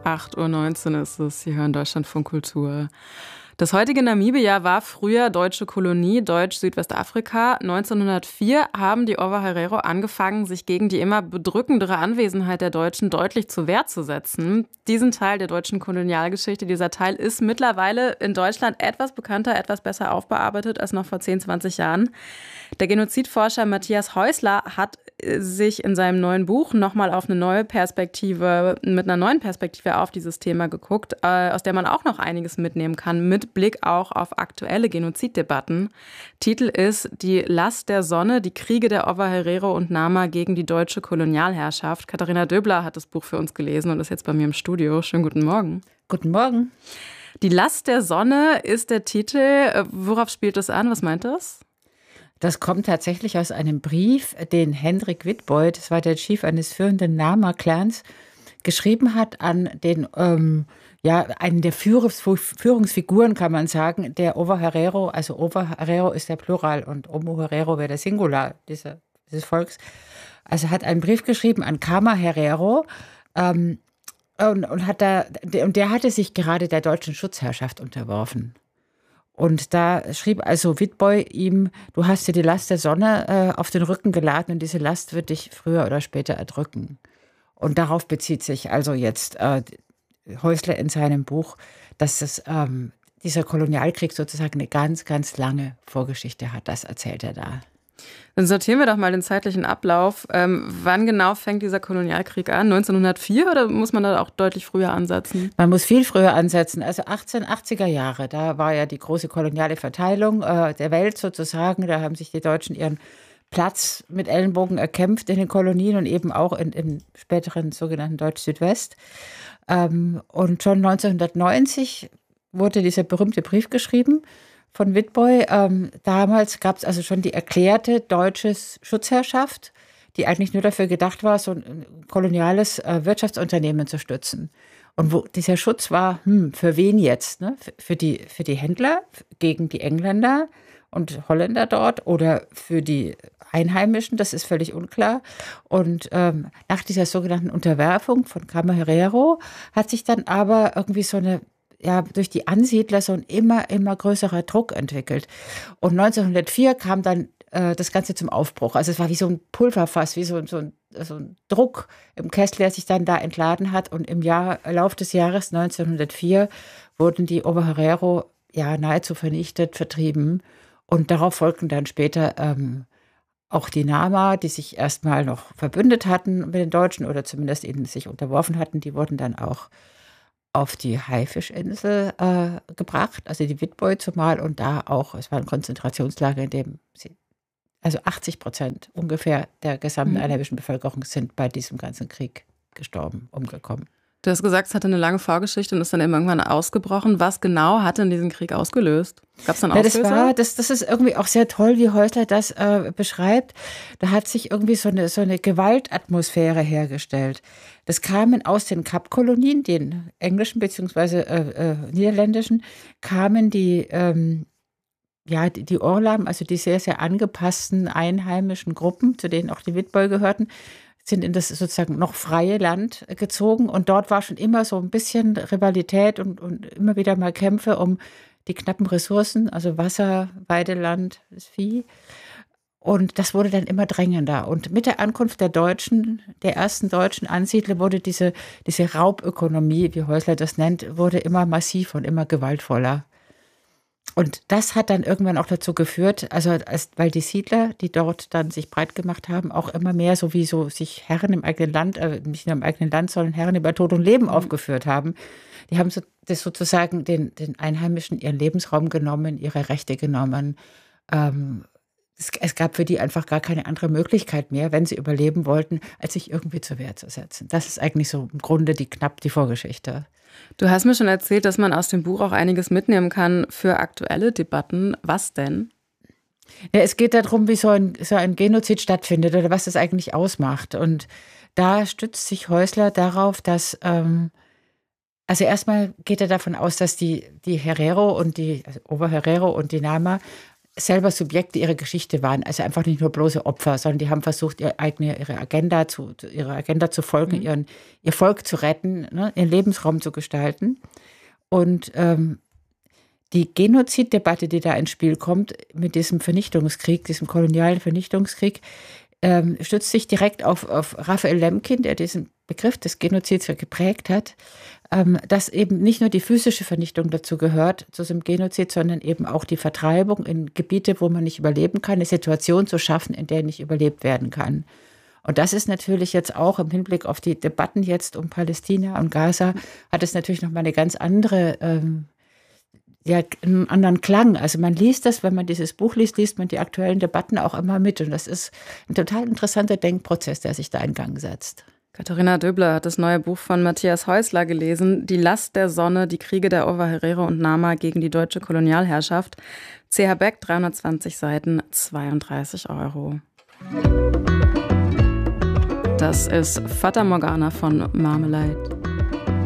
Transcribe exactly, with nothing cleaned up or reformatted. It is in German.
acht Uhr neunzehn ist es. Sie hören Deutschlandfunk Kultur. Das heutige Namibia war früher deutsche Kolonie, Deutsch-Südwestafrika. neunzehnhundertvier haben die Ovaherero angefangen, sich gegen die immer bedrückendere Anwesenheit der Deutschen deutlich zur Wehr zu setzen. Diesen Teil der deutschen Kolonialgeschichte, dieser Teil ist mittlerweile in Deutschland etwas bekannter, etwas besser aufbearbeitet als noch vor zehn, zwanzig Jahren. Der Genozidforscher Matthias Häusler hat sich in seinem neuen Buch nochmal auf eine neue Perspektive, mit einer neuen Perspektive auf dieses Thema geguckt, aus der man auch noch einiges mitnehmen kann, mit Blick auch auf aktuelle Genoziddebatten. Titel ist Die Last der Sonne, die Kriege der Ovaherero und Nama gegen die deutsche Kolonialherrschaft. Katharina Döbler hat das Buch für uns gelesen und ist jetzt bei mir im Studio. Schönen guten Morgen. Guten Morgen. Die Last der Sonne ist der Titel. Worauf spielt das an? Was meint das? Das kommt tatsächlich aus einem Brief, den Hendrik Witbooi, das war der Chief eines führenden Nama-Clans, geschrieben hat an den, ähm, ja, einen der Führungs- Führungsfiguren, kann man sagen, der Ovaherero. Also Ovaherero ist der Plural und Omoherero wäre der Singular dieser, dieses Volks. Also hat einen Brief geschrieben an Kama Herero, ähm, und, und, hat da, und der hatte sich gerade der deutschen Schutzherrschaft unterworfen. Und da schrieb also Witbooi ihm, du hast dir die Last der Sonne äh, auf den Rücken geladen und diese Last wird dich früher oder später erdrücken. Und darauf bezieht sich also jetzt äh, Häusler in seinem Buch, dass das, ähm, dieser Kolonialkrieg sozusagen eine ganz, ganz lange Vorgeschichte hat. Das erzählt er da. Dann sortieren wir doch mal den zeitlichen Ablauf. Ähm, wann genau fängt dieser Kolonialkrieg an? neunzehnhundertvier oder muss man da auch deutlich früher ansetzen? Man muss viel früher ansetzen. Also achtzehnhundertachtziger Jahre, da war ja die große koloniale Verteilung äh, der Welt sozusagen. Da haben sich die Deutschen ihren Platz mit Ellenbogen erkämpft in den Kolonien und eben auch in, im späteren sogenannten Deutsch-Südwest. Ähm, und schon neunzehnhundertneunzig wurde dieser berühmte Brief geschrieben von Witbooi. Ähm, damals gab es also schon die erklärte deutsche Schutzherrschaft, die eigentlich nur dafür gedacht war, so ein koloniales äh, Wirtschaftsunternehmen zu stützen. Und wo dieser Schutz war, hm, für wen jetzt? Ne? Für, für, die, für die Händler gegen die Engländer und Holländer dort oder für die Einheimischen, das ist völlig unklar. Und ähm, nach dieser sogenannten Unterwerfung von Kama Herero hat sich dann aber irgendwie so eine ja, durch die Ansiedler so ein immer, immer größerer Druck entwickelt. Und neunzehnhundertvier kam dann äh, das Ganze zum Aufbruch. Also es war wie so ein Pulverfass, wie so, so, ein, so ein Druck im Kessel, der sich dann da entladen hat. Und im Jahr, Lauf des Jahres neunzehnhundertvier wurden die Ovaherero ja nahezu vernichtet, vertrieben. Und darauf folgten dann später ähm, auch die Nama, die sich erstmal noch verbündet hatten mit den Deutschen oder zumindest ihnen sich unterworfen hatten. Die wurden dann auch auf die Haifischinsel äh, gebracht, also die Witbooi zumal, und da auch, es war ein Konzentrationslager, in dem sie, also achtzig Prozent ungefähr der gesamten mhm. einheimischen Bevölkerung sind bei diesem ganzen Krieg gestorben, umgekommen. Du hast gesagt, es hatte eine lange Vorgeschichte und ist dann irgendwann ausgebrochen. Was genau hat denn diesen Krieg ausgelöst? Gab es dann Auslöser? Ja, das, war, das, das ist irgendwie auch sehr toll, wie Häusler das äh, beschreibt. Da hat sich irgendwie so eine, so eine Gewaltatmosphäre hergestellt. Das kamen aus den Kapkolonien, den englischen bzw. Äh, äh, niederländischen, kamen die, ähm, ja, die, die Orlam, also die sehr, sehr angepassten einheimischen Gruppen, zu denen auch die Witbooi gehörten, sind in das sozusagen noch freie Land gezogen. Und dort war schon immer so ein bisschen Rivalität und, und immer wieder mal Kämpfe um die knappen Ressourcen, also Wasser, Weideland, das Vieh. Und das wurde dann immer drängender. Und mit der Ankunft der Deutschen, der ersten deutschen Ansiedler, wurde diese, diese Raubökonomie, wie Häusler das nennt, wurde immer massiv und immer gewaltvoller. Und das hat dann irgendwann auch dazu geführt, also als, weil die Siedler, die dort dann sich breit gemacht haben, auch immer mehr sowieso sich Herren im eigenen Land, äh, nicht nur im eigenen Land, sondern Herren über Tod und Leben mhm. aufgeführt haben. Die haben so, das sozusagen den, den Einheimischen ihren Lebensraum genommen, ihre Rechte genommen. Ähm, es, es gab für die einfach gar keine andere Möglichkeit mehr, wenn sie überleben wollten, als sich irgendwie zur Wehr zu setzen. Das ist eigentlich so im Grunde die knapp die Vorgeschichte. Du hast mir schon erzählt, dass man aus dem Buch auch einiges mitnehmen kann für aktuelle Debatten. Was denn? Ja, es geht darum, wie so ein, so ein Genozid stattfindet oder was das eigentlich ausmacht. Und da stützt sich Häusler darauf, dass, ähm, also erstmal geht er davon aus, dass die, die Herero und die, also Ovaherero und die Nama selber Subjekte ihrer Geschichte waren, also einfach nicht nur bloße Opfer, sondern die haben versucht, ihre eigene ihre Agenda zu ihre Agenda zu folgen, mhm. ihren ihr Volk zu retten, ne, ihren Lebensraum zu gestalten. Und ähm, die Genoziddebatte, die da ins Spiel kommt, mit diesem Vernichtungskrieg, diesem kolonialen Vernichtungskrieg, ähm, stützt sich direkt auf, auf Raphael Lemkin, der diesen Begriff des Genozids geprägt hat, ähm, dass eben nicht nur die physische Vernichtung dazu gehört, zu diesem Genozid, sondern eben auch die Vertreibung in Gebiete, wo man nicht überleben kann, eine Situation zu schaffen, in der nicht überlebt werden kann. Und das ist natürlich jetzt auch im Hinblick auf die Debatten jetzt um Palästina und Gaza, hat es natürlich nochmal eine ganz andere ähm, ja, einen anderen Klang. Also man liest das, wenn man dieses Buch liest, liest man die aktuellen Debatten auch immer mit. Und das ist ein total interessanter Denkprozess, der sich da in Gang setzt. Katharina Döbler hat das neue Buch von Matthias Häusler gelesen, Die Last der Sonne, die Kriege der Ovaherero und Nama gegen die deutsche Kolonialherrschaft. C H Beck, dreihundertzwanzig Seiten, zweiunddreißig Euro. Das ist Fata Morgana von Marmalade.